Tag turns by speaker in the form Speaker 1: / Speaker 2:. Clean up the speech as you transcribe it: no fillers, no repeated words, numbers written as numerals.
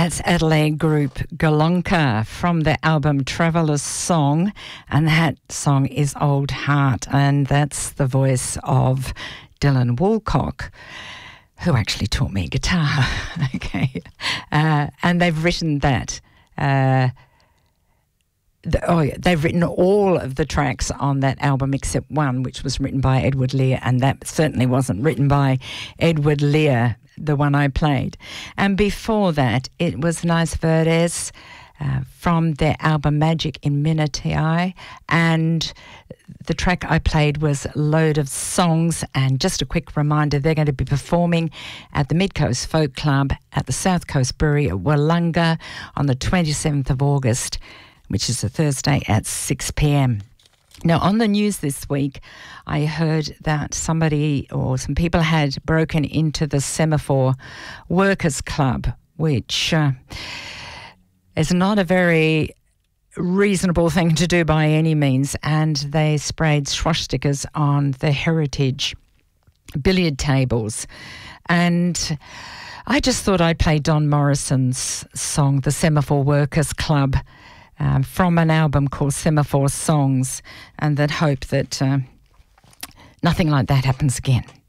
Speaker 1: That's Adelaide group Golonka from the album Traveller's Song, and that song is Old Heart, and that's the voice of Dylan Woolcock, who actually taught me guitar. Okay, and they've written that. They've written all of the tracks on that album except one, which was written by Edward Lear, and that certainly wasn't written by Edward Lear, the one I played. And before that, it was Nice Verdes from their album Magic in Minutiae, and the track I played was Load of Songs. And just a quick reminder, they're going to be performing at the Mid Coast Folk Club at the South Coast Brewery at Wollonga on the 27th of August, which is a Thursday at 6 p.m. Now, on the news this week, I heard that somebody or some people had broken into the Semaphore Workers Club, which is not a very reasonable thing to do by any means, and they sprayed swastikas on the heritage billiard tables. And I just thought I'd play Don Morrison's song, The Semaphore Workers Club, from an album called Semaphore Songs, and that hope that nothing like that happens again.